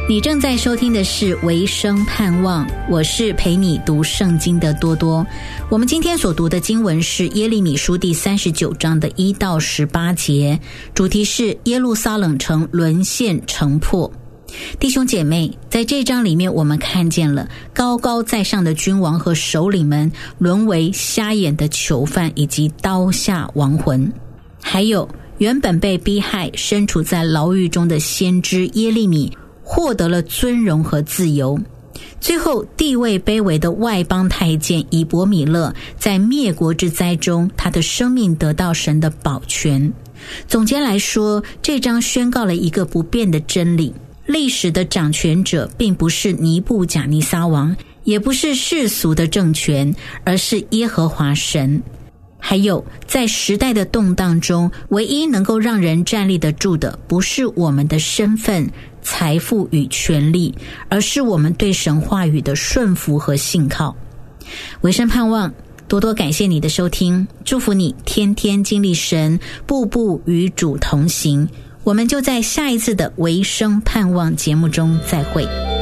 你正在收听的是维生盼望，我是陪你读圣经的多多。我们今天所读的经文是耶利米书第39章的1到18节，主题是耶路撒冷城沦陷城破。弟兄姐妹，在这章里面我们看见了高高在上的君王和首领们沦为瞎眼的囚犯以及刀下亡魂，还有原本被逼害身处在牢狱中的先知耶利米获得了尊荣和自由。最后地位卑微的外邦太监以伯米勒在灭国之灾中，他的生命得到神的保全。总结来说，这章宣告了一个不变的真理，历史的掌权者并不是尼布甲尼撒王，也不是世俗的政权，而是耶和华神。还有在时代的动荡中，唯一能够让人站立得住的，不是我们的身份、财富与权力，而是我们对神话语的顺服和信靠。维生盼望多多感谢你的收听，祝福你天天经历神，步步与主同行。我们就在下一次的维生盼望节目中再会。